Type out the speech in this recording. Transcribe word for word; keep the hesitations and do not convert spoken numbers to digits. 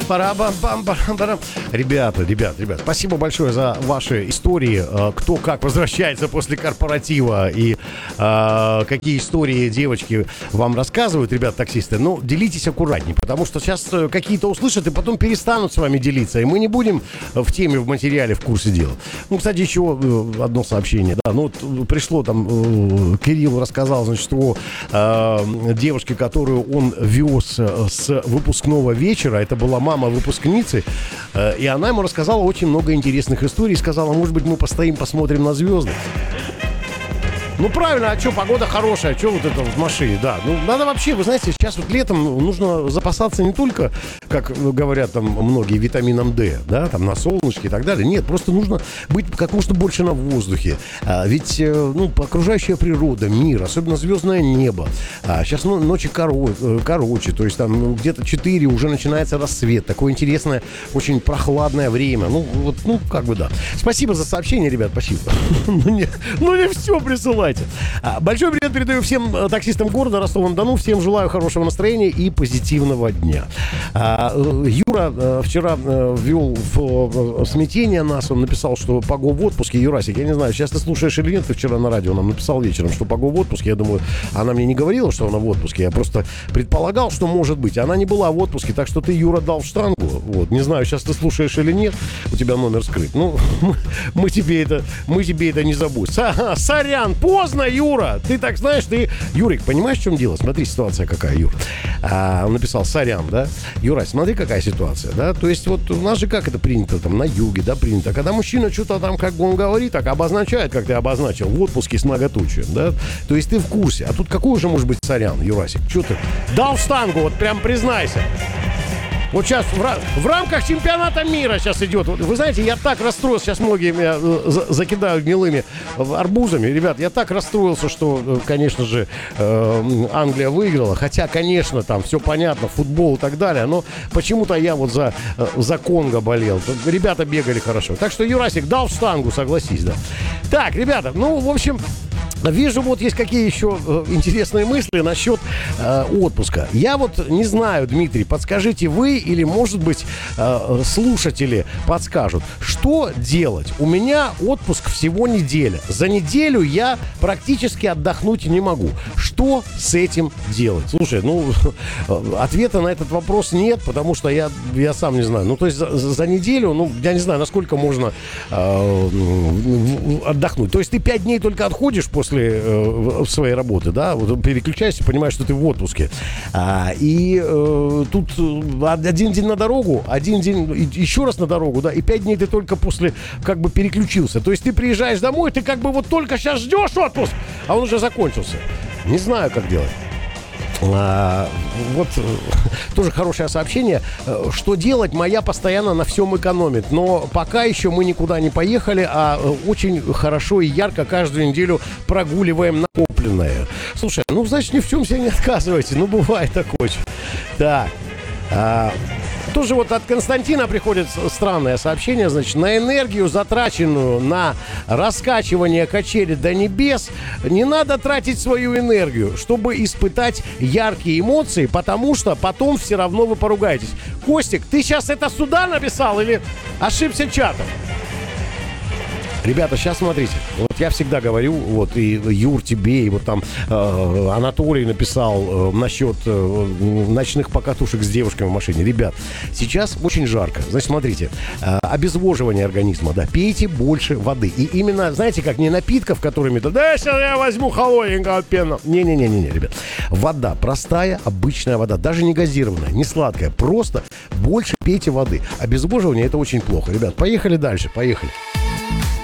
Парам-парам-парам-парам. Ребята, ребят, ребят, спасибо большое за ваши истории. Кто как возвращается после корпоратива и э, какие истории девочки вам рассказывают, ребят, таксисты. Ну, делитесь аккуратнее, потому что сейчас какие-то услышат и потом перестанут с вами делиться. И мы не будем в теме, в материале, в курсе дела. Ну, кстати, еще одно сообщение. Да, ну, вот пришло там, Кирилл рассказал, значит, о э, девушке, которую он вез с выпускного вечера. Это была мама выпускницы. Э, и она ему рассказала очень много интересных историй. Сказала, может быть, мы постоим, посмотрим на звезды. Ну, правильно, а что, погода хорошая, а что вот это в машине, да. Ну, надо вообще, вы знаете, сейчас вот летом нужно запасаться не только, как говорят там многие, витамином D, да, там на солнышке и так далее. Нет, просто нужно быть как можно больше на воздухе. А, ведь, ну, окружающая природа, мир, особенно звездное небо. А, сейчас ну, ночи коро- короче, то есть там ну, где-то четыре уже начинается рассвет. Такое интересное, очень прохладное время. Ну, вот, ну, как бы да. Спасибо за сообщение, ребят, спасибо. Ну, не все присылайте. Большой привет передаю всем таксистам города Ростова-на-Дону. Всем желаю хорошего настроения и позитивного дня. Юра вчера ввел в смятение нас. Он написал, что Паго в отпуске. Юрасик, я не знаю, сейчас ты слушаешь или нет. Ты вчера на радио нам написал вечером, что Паго в отпуске. Я думаю, она мне не говорила, что она в отпуске. Я просто предполагал, что может быть. Она не была в отпуске, так что ты, Юра, дал в штангу. Вот. Не знаю, сейчас ты слушаешь или нет. У тебя номер скрыт. Ну, мы тебе это, мы тебе это не забудем. Сорян, поздно, Юра. Ты так знаешь, ты... Юрик, понимаешь, в чем дело? Смотри, ситуация какая, Юр. А, он написал, сорян, да? Юра, смотри, какая ситуация, да? То есть вот у нас же как это принято, там, на юге, да, принято. Когда мужчина что-то там, как бы он говорит, так обозначает, как ты обозначил, в отпуске с многоточием, да? То есть ты в курсе. А тут какой уже может быть сорян, Юрасик? Что ты? Дал в штангу, вот прям признайся. Вот сейчас в, ра- в рамках чемпионата мира сейчас идет. Вы знаете, я так расстроился. Сейчас многие меня за- закидают гнилыми арбузами. Ребят, я так расстроился, что, конечно же, э- Англия выиграла. Хотя, конечно, там все понятно, футбол и так далее. Но почему-то я вот за, за Конго болел. Ребята бегали хорошо. Так что, Юрасик, дал в штангу, согласись, да. Так, ребята, ну, в общем... Вижу, вот есть какие еще э, интересные мысли насчет э, отпуска. Я вот не знаю, Дмитрий, подскажите вы или, может быть, э, слушатели подскажут, что делать? У меня отпуск всего неделя. За неделю я практически отдохнуть не могу. Что с этим делать? Слушай, ну, ответа на этот вопрос нет, потому что я, я сам не знаю. Ну, то есть за, за неделю, ну, я не знаю, насколько можно э, отдохнуть. То есть ты пять дней только отходишь после э, своей работы, да, вот переключаешься, понимаешь, что ты в отпуске. А, и э, тут один день на дорогу, один день еще раз на дорогу, да, и пять дней ты только после как бы переключился. То есть ты приезжаешь домой, ты как бы вот только сейчас ждешь отпуск, а он уже закончился. Не знаю, как делать. А, вот тоже хорошее сообщение. Что делать? Моя постоянно на всем экономит. Но пока еще мы никуда не поехали, а очень хорошо и ярко каждую неделю прогуливаем накопленное. Слушай, ну, значит, ни в чем себе не отказывайте. Ну, бывает такое. Так. А, тоже вот от Константина приходит странное сообщение. Значит, на энергию, затраченную на раскачивание качели до небес, не надо тратить свою энергию, чтобы испытать яркие эмоции, потому что потом все равно вы поругаетесь. Костик, ты сейчас это сюда написал или ошибся чатом? Ребята, сейчас смотрите. Вот я всегда говорю, вот и Юр тебе, и вот там э, Анатолий написал э, насчет э, ночных покатушек с девушками в машине. Ребят, сейчас очень жарко. Значит, смотрите, э, обезвоживание организма, да, пейте больше воды. И именно, знаете, как не напитков, которыми, да, сейчас я возьму холодненького пена. Не-не-не-не, ребят. Вода, простая, обычная вода, даже не газированная, не сладкая, просто больше пейте воды. Обезвоживание — это очень плохо. Ребят, поехали дальше, поехали.